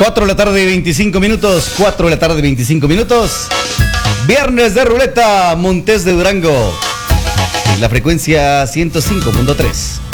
4 de la tarde, 25 minutos. 4 de la tarde, 25 minutos. Viernes de Ruleta, Montes de Durango. La frecuencia 105.3.